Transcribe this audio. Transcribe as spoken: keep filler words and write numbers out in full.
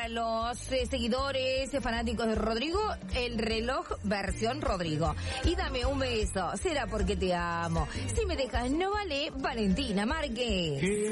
para los eh, seguidores eh, fanáticos de Rodrigo, el reloj versión Rodrigo. Y dame un beso, será porque te amo. Si me dejas, no vale, Valentina Márquez.